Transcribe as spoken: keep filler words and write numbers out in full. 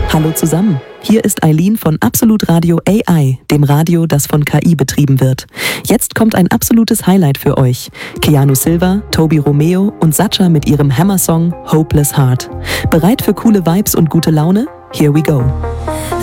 Hallo zusammen, hier ist Eileen von Absolut Radio A I, dem Radio, das von K I betrieben wird. Jetzt kommt ein absolutes Highlight für euch. Keanu Silva, Toby Romeo und Sacha mit ihrem Hammer-Song Hopeless Heart. Bereit für coole Vibes und gute Laune? Here we go.